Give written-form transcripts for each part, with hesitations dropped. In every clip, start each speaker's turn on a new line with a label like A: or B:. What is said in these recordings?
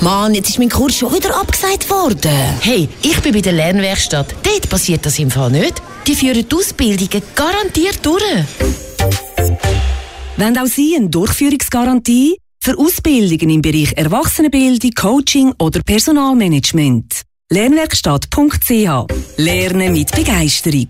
A: Mann, jetzt ist mein Kurs schon wieder abgesagt worden.
B: Hey, ich bin bei der Lernwerkstatt. Dort passiert das im Fall nicht. Die führen die Ausbildungen garantiert durch.
C: Wollen auch Sie eine Durchführungsgarantie? Für Ausbildungen im Bereich Erwachsenenbildung, Coaching oder Personalmanagement. Lernwerkstatt.ch. Lernen mit Begeisterung.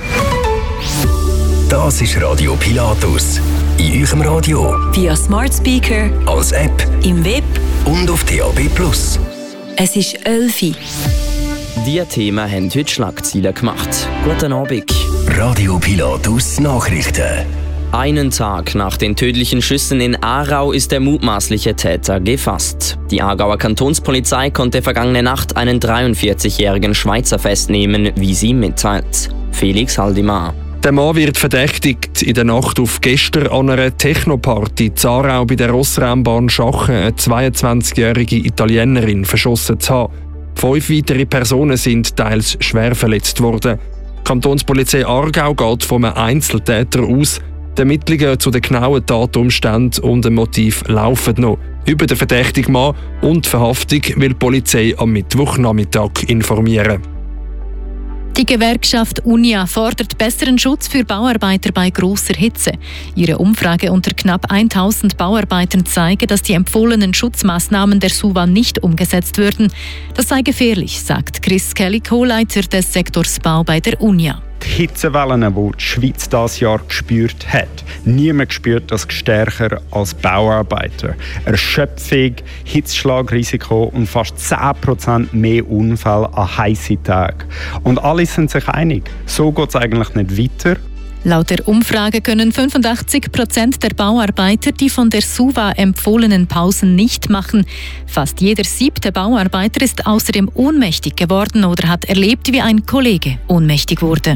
D: Das ist Radio Pilatus. In eurem Radio.
C: Via Smart Speaker.
D: Als App.
C: Im Web.
D: Und auf DAB+.
C: Es ist 11 Uhr.
E: Die Themen haben heute Schlagzeilen gemacht. Guten Abend.
D: Radio Pilatus Nachrichten.
E: Einen Tag nach den tödlichen Schüssen in Aarau ist der mutmaßliche Täter gefasst. Die Aargauer Kantonspolizei konnte vergangene Nacht einen 43-jährigen Schweizer festnehmen, wie sie mitteilt. Felix Haldimar.
F: Der Mann wird verdächtigt, in der Nacht auf gestern an einer Technoparty in Aarau bei der Rossrennbahn Schachen eine 22-jährige Italienerin verschossen zu haben. 5 weitere Personen sind teils schwer verletzt worden. Die Kantonspolizei Aargau geht von einem Einzeltäter aus. Die Ermittlungen zu den genauen Tatumständen und dem Motiv laufen noch. Über den verdächtigen Mann und die Verhaftung will die Polizei am Mittwochnachmittag informieren.
G: Die Gewerkschaft UNIA fordert besseren Schutz für Bauarbeiter bei grosser Hitze. Ihre Umfrage unter knapp 1000 Bauarbeitern zeige, dass die empfohlenen Schutzmaßnahmen der SUVA nicht umgesetzt würden. Das sei gefährlich, sagt Chris Kelly, Co-Leiter des Sektors Bau bei der UNIA.
H: Die Hitzewellen, die die Schweiz dieses Jahr gespürt hat. Niemand spürt das stärker als Bauarbeiter. Erschöpfung, Hitzschlagrisiko und fast 10% mehr Unfälle an heißen Tagen. Und alle sind sich einig, so geht es eigentlich nicht weiter.
G: Laut der Umfrage können 85% der Bauarbeiter die von der SUVA empfohlenen Pausen nicht machen. Fast jeder 7. Bauarbeiter ist außerdem ohnmächtig geworden oder hat erlebt, wie ein Kollege ohnmächtig wurde.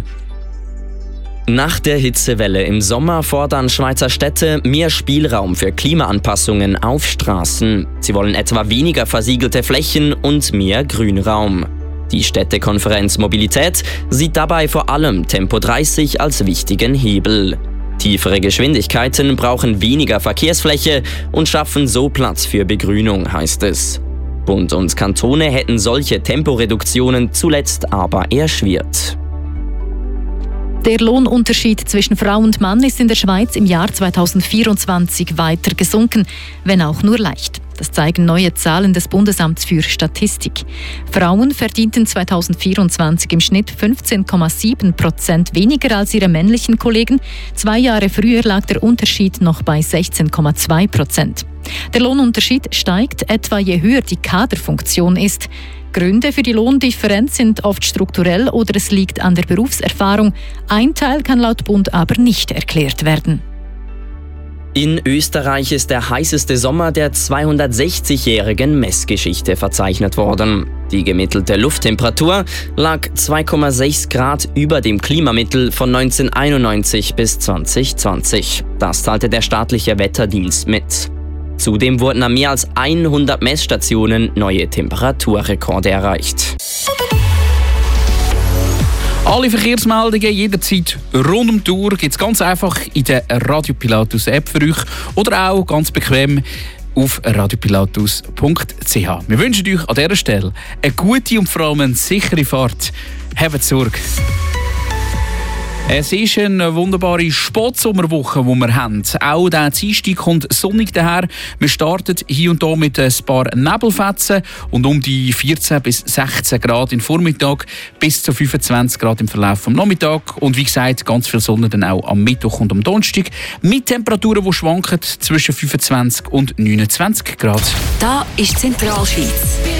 E: Nach der Hitzewelle im Sommer fordern Schweizer Städte mehr Spielraum für Klimaanpassungen auf Straßen. Sie wollen etwa weniger versiegelte Flächen und mehr Grünraum. Die Städtekonferenz Mobilität sieht dabei vor allem Tempo 30 als wichtigen Hebel. Tiefere Geschwindigkeiten brauchen weniger Verkehrsfläche und schaffen so Platz für Begrünung, heißt es. Bund und Kantone hätten solche Temporeduktionen zuletzt aber erschwert.
G: Der Lohnunterschied zwischen Frau und Mann ist in der Schweiz im Jahr 2024 weiter gesunken, wenn auch nur leicht. Das zeigen neue Zahlen des Bundesamts für Statistik. Frauen verdienten 2024 im Schnitt 15,7% weniger als ihre männlichen Kollegen. 2 Jahre früher lag der Unterschied noch bei 16,2%. Der Lohnunterschied steigt etwa je höher die Kaderfunktion ist. Gründe für die Lohndifferenz sind oft strukturell oder es liegt an der Berufserfahrung. Ein Teil kann laut Bund aber nicht erklärt werden.
E: In Österreich ist der heißeste Sommer der 260-jährigen Messgeschichte verzeichnet worden. Die gemittelte Lufttemperatur lag 2,6 Grad über dem Klimamittel von 1991 bis 2020. Das teilte der staatliche Wetterdienst mit. Zudem wurden an mehr als 100 Messstationen neue Temperaturrekorde erreicht.
I: Alle Verkehrsmeldungen jederzeit rund um die Uhr gibt es ganz einfach in der Radio Pilatus App für euch oder auch ganz bequem auf radiopilatus.ch. Wir wünschen euch an dieser Stelle eine gute und vor allem eine sichere Fahrt. Habt Sorge. Es ist eine wunderbare Spätsommerwoche, die wir haben. Auch der Dienstag kommt sonnig daher. Wir starten hier und da mit ein paar Nebelfetzen und um die 14 bis 16 Grad im Vormittag bis zu 25 Grad im Verlauf des Nachmittags. Und wie gesagt, ganz viel Sonne dann auch am Mittwoch und am Donnerstag. Mit Temperaturen, die schwanken zwischen 25 und 29 Grad.
C: Da ist Zentralschweiz.